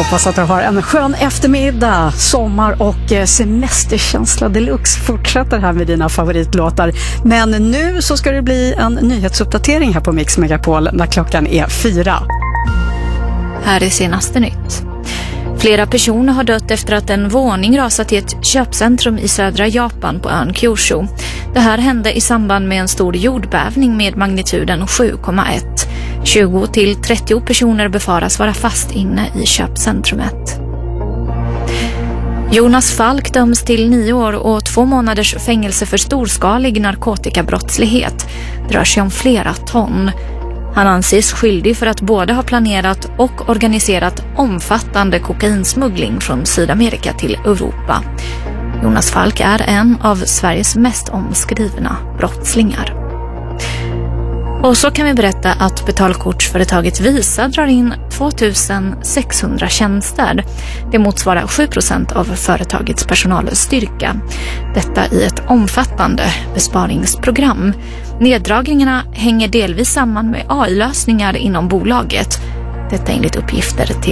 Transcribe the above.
Hoppas att du har en skön eftermiddag. Sommar och semesterkänsla deluxe fortsätter här med dina favoritlåtar. Men nu så ska det bli en nyhetsuppdatering här på Mix Megapol när klockan är 4. Här är senaste nytt. Flera personer har dött efter att en våning rasat i ett köpcentrum i södra Japan på ön Kyushu. Det här hände i samband med en stor jordbävning med magnituden 7,1. 20-30 personer befaras vara fast inne i köpcentrumet. Jonas Falk döms till 9 år och 2 månaders fängelse för storskalig narkotikabrottslighet. Det rör sig om flera ton. Han anses skyldig för att både ha planerat och organiserat omfattande kokainsmuggling från Sydamerika till Europa. Jonas Falk är en av Sveriges mest omskrivna brottslingar. Och så kan vi berätta att betalkortsföretaget Visa drar in 2600 tjänster. Det motsvarar 7% av företagets personalstyrka. Detta i ett omfattande besparingsprogram. Neddragningarna hänger delvis samman med AI-lösningar inom bolaget. Detta enligt uppgifter till